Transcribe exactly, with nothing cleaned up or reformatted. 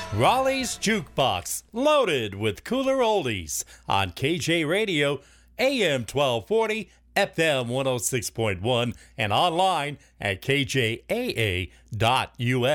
Raleigh's Jukebox, loaded with cooler oldies on K J Radio, A M twelve forty, F M one oh six point one, and online at K J A A dot U S.